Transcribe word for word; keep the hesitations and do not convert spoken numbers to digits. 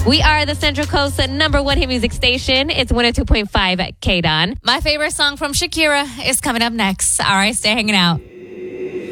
We are the Central Coast number one hit music station. It's one oh two point five K D O N. My favorite song from Shakira is coming up next. All right, stay hanging out.